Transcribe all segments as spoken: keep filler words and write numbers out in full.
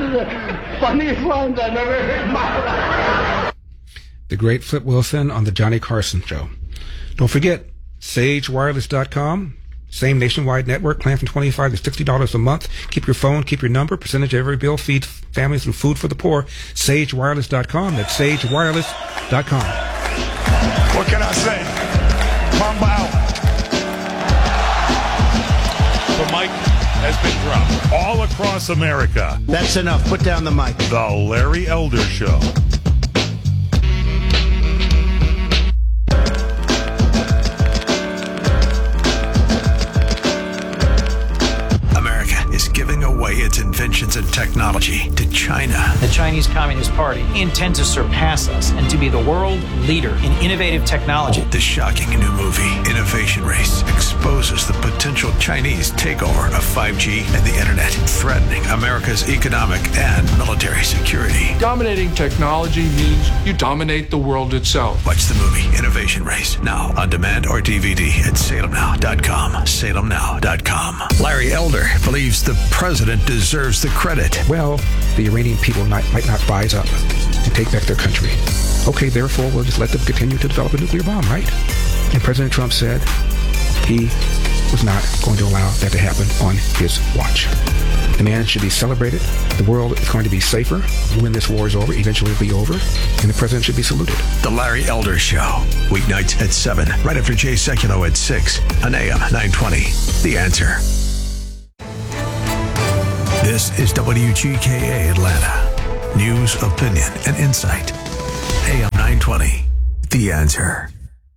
is the funniest lines I've ever heard in my life. The great Flip Wilson on the Johnny Carson Show. Don't forget, Sage Wireless dot com. Same nationwide network, plan from twenty-five dollars to sixty dollars a month. Keep your phone, keep your number. Percentage of every bill feeds families through food for the poor. Sage Wireless dot com. That's Sage Wireless dot com. What can I say? Mamba out. The mic has been dropped all across America. That's enough. Put down the mic. The Larry Elder Show. Giving away its inventions and technology to China. The Chinese Communist Party intends to surpass us and to be the world leader in innovative technology. The shocking new movie, Innovation Race, exposes the potential Chinese takeover of five G and the internet, threatening America's economic and military security. Dominating technology means you dominate the world itself. Watch the movie Innovation Race now on demand or D V D at Salem Now dot com. Salem Now dot com. Larry Elder believes the president deserves the credit. Well, the Iranian people might, might not rise up and take back their country. Okay, therefore, we'll just let them continue to develop a nuclear bomb, right? And President Trump said he was not going to allow that to happen on his watch. The man should be celebrated. The world is going to be safer when this war is over. Eventually it'll be over. And the president should be saluted. The Larry Elder Show. Weeknights at seven, right after Jay Sekulow at six on A M nine twenty. The Answer. This is W G K A Atlanta. News, opinion, and insight. A M nine twenty. The Answer.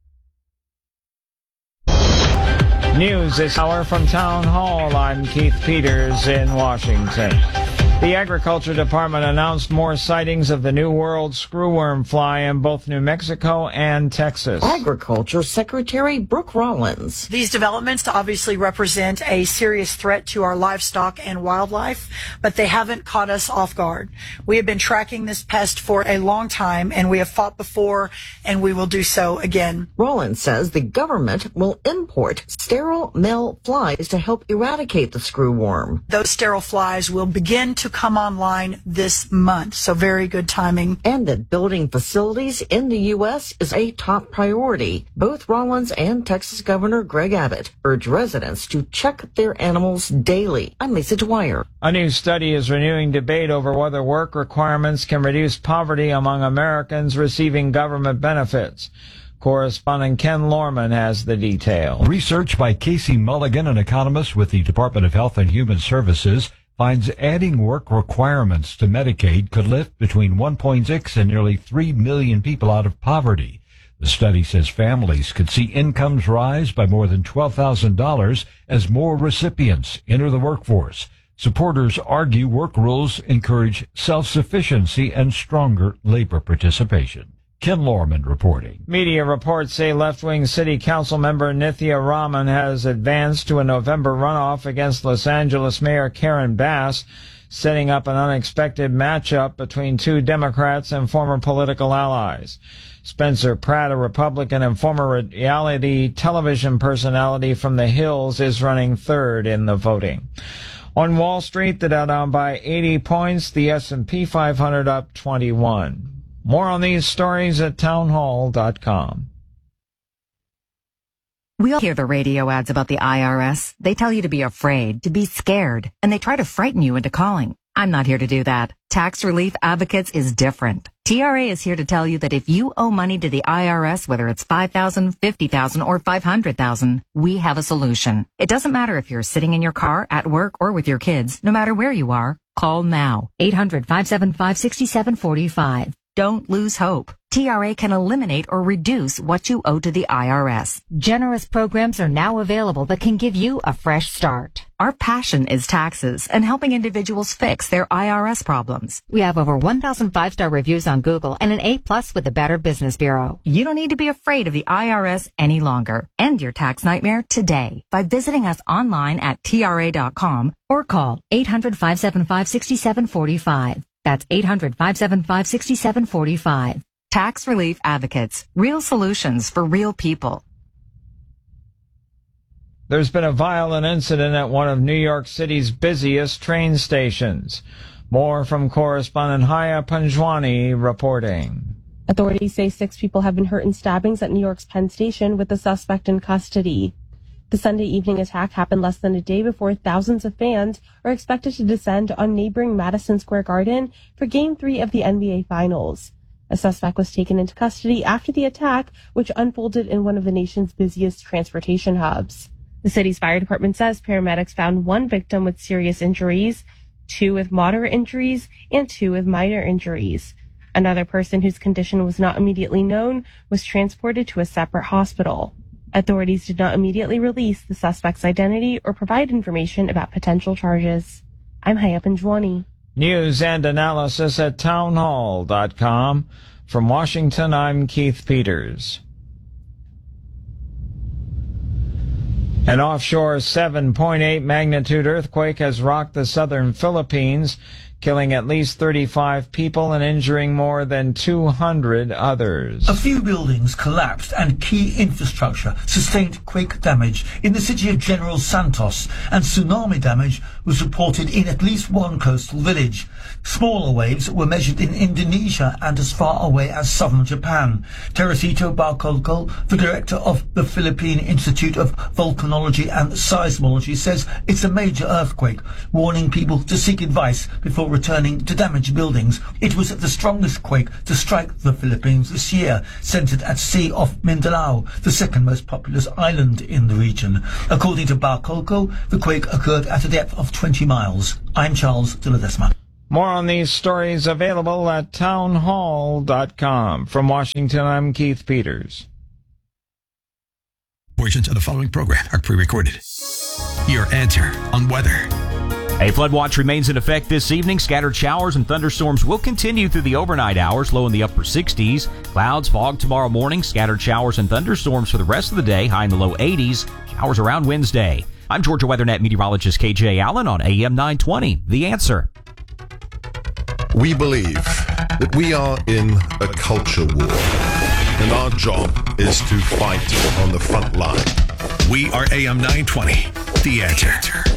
News this hour from Town Hall. I'm Keith Peters in Washington. The Agriculture Department announced more sightings of the New World screwworm fly in both New Mexico and Texas. Agriculture Secretary Brooke Rollins. These developments obviously represent a serious threat to our livestock and wildlife, but they haven't caught us off guard. We have been tracking this pest for a long time, and we have fought before, and we will do so again. Rollins says the government will import sterile male flies to help eradicate the screwworm. Those sterile flies will begin to come online this month, so very good timing. And that building facilities in the U S is a top priority. Both Rollins and Texas Governor Greg Abbott urge residents to check their animals daily. I'm Lisa Dwyer. A new study is renewing debate over whether work requirements can reduce poverty among Americans receiving government benefits. Correspondent Ken Lorman has the detail. Research by Casey Mulligan, an economist with the Department of Health and Human Services, finds adding work requirements to Medicaid could lift between one point six and nearly three million people out of poverty. The study says families could see incomes rise by more than twelve thousand dollars as more recipients enter the workforce. Supporters argue work rules encourage self-sufficiency and stronger labor participation. Ken Lorman reporting. Media reports say left-wing city council member Nithya Raman has advanced to a November runoff against Los Angeles Mayor Karen Bass, setting up an unexpected matchup between two Democrats and former political allies. Spencer Pratt, a Republican and former reality television personality from the Hills, is running third in the voting. On Wall Street, the Dow down by eighty points, the S and P five hundred up twenty-one. More on these stories at townhall dot com. We all hear the radio ads about the I R S. They tell you to be afraid, to be scared, and they try to frighten you into calling. I'm not here to do that. Tax Relief Advocates is different. T R A is here to tell you that if you owe money to the I R S, whether it's five thousand dollars, fifty thousand dollars, or five hundred thousand dollars, we have a solution. It doesn't matter if you're sitting in your car, at work, or with your kids. No matter where you are, call now. eight hundred, five seven five, six seven four five. Don't lose hope. T R A can eliminate or reduce what you owe to the I R S. Generous programs are now available that can give you a fresh start. Our passion is taxes and helping individuals fix their I R S problems. We have over one thousand five-star reviews on Google and an A plus with the Better Business Bureau. You don't need to be afraid of the I R S any longer. End your tax nightmare today by visiting us online at T R A dot com or call eight hundred, five seven five, six seven four five. That's eight hundred, five seven five, six seven four five. Tax Relief Advocates. Real solutions for real people. There's been a violent incident at one of New York City's busiest train stations. More from correspondent Haya Panjwani reporting. Authorities say six people have been hurt in stabbings at New York's Penn Station, with the suspect in custody. The Sunday evening attack happened less than a day before thousands of fans are expected to descend on neighboring Madison Square Garden for Game three of the N B A Finals. A suspect was taken into custody after the attack, which unfolded in one of the nation's busiest transportation hubs. The city's fire department says paramedics found one victim with serious injuries, two with moderate injuries, and two with minor injuries. Another person whose condition was not immediately known was transported to a separate hospital. Authorities did not immediately release the suspect's identity or provide information about potential charges. I'm Haya Panjwani. News and analysis at townhall dot com. From Washington, I'm Keith Peters. An offshore seven point eight magnitude earthquake has rocked the southern Philippines, killing at least thirty-five people and injuring more than two hundred others. A few buildings collapsed and key infrastructure sustained quake damage in the city of General Santos, and tsunami damage was reported in at least one coastal village. Smaller waves were measured in Indonesia and as far away as southern Japan. Teresito Barcolco, the director of the Philippine Institute of Volcanology and Seismology, says it's a major earthquake, warning people to seek advice before returning to damaged buildings. It was the strongest quake to strike the Philippines this year, centered at sea off Mindanao, the second most populous island in the region. According to Barcolco, the quake occurred at a depth of twenty miles. I'm Charles de Ledesma. More on these stories available at townhall dot com. From Washington, I'm Keith Peters. Portions of the following program are pre-recorded. Your answer on weather. A flood watch remains in effect this evening. Scattered showers and thunderstorms will continue through the overnight hours, low in the upper sixties. Clouds, fog tomorrow morning. Scattered showers and thunderstorms for the rest of the day, high in the low eighties. Showers around Wednesday. I'm Georgia WeatherNet meteorologist K J Allen on A M nine twenty. The Answer. We believe that we are in a culture war, and our job is to fight on the front line. We are A M nine twenty. The Answer.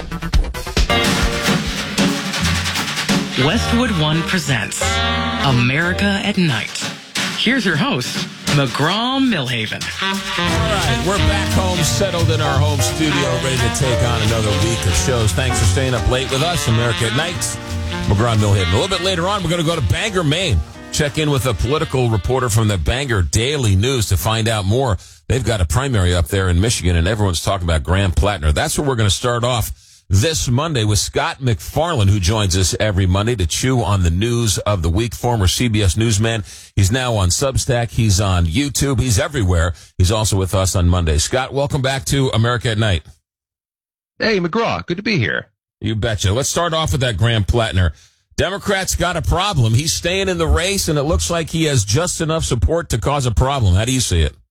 Westwood One presents America at Night. Here's your host, McGraw-Millhaven. All right, we're back home, settled in our home studio, ready to take on another week of shows. Thanks for staying up late with us, America at Night. McGraw-Millhaven. A little bit later on, we're going to go to Bangor, Maine. Check in with a political reporter from the Bangor Daily News to find out more. They've got a primary up there in Michigan, and everyone's talking about Graham Plattner. That's where we're going to start off this Monday with Scott McFarland, who joins us every Monday to chew on the news of the week. Former C B S newsman. He's now on Substack. He's on YouTube. He's everywhere. He's also with us on Monday. Scott, welcome back to America at Night. Hey, McGraw. Good to be here. You betcha. Let's start off with that Graham Plattner. Democrats got a problem. He's staying in the race, and it looks like he has just enough support to cause a problem. How do you see it?